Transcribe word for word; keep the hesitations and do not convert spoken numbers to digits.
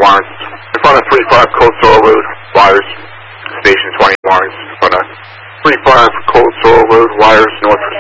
Lawrence. In front of three five Cold Sorrel Road, wires, station twenty Lawrence. In front of three five Cold Sorrel Road, wires, north